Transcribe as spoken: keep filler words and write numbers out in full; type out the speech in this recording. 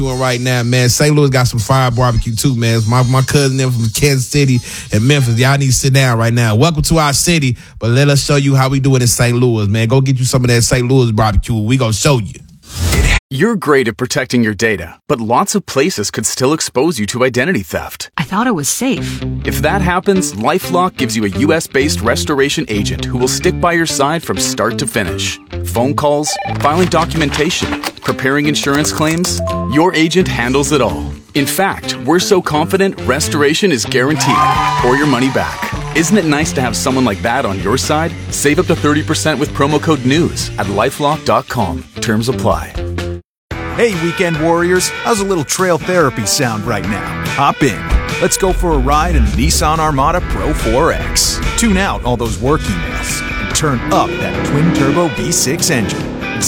doing right now, man. Saint Louis got some fire barbecue too, man. My my cousin them from Kansas City and Memphis. Y'all need to sit down right now. Welcome to our city, but let us show you how we do it in Saint Louis, man. Go get you some of that Saint Louis barbecue. We gonna show you. You're great at protecting your data, but lots of places could still expose you to identity theft. I thought it was safe. If that happens, LifeLock gives you a U S-based restoration agent who will stick by your side from start to finish. Phone calls, filing documentation, preparing insurance claims, your agent handles it all. In fact, we're so confident restoration is guaranteed or your money back. Isn't it nice to have someone like that on your side? Save up to thirty percent with promo code NEWS at lifelock dot com. Terms apply. Hey, weekend warriors, how's a little trail therapy sound right now? Hop in. Let's go for a ride in the Nissan Armada Pro four X. Tune out all those work emails and turn up that twin-turbo V six engine.